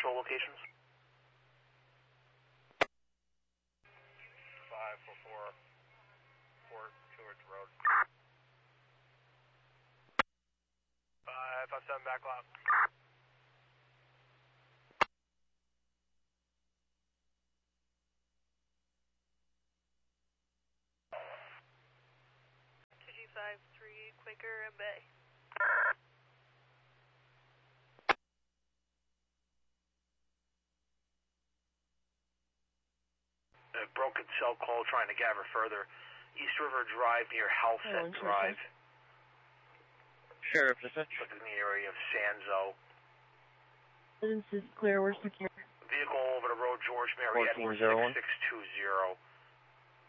patrol locations. 544 Fort George Road. 557 back loud. Quaker and Bay. A broken cell call trying to gather further. East River Drive near Halset Drive. Sheriff, dispatch. Looking in the area of Sanzo. This is clear, we're secure. Vehicle over the road, George Mary Edwards 6620.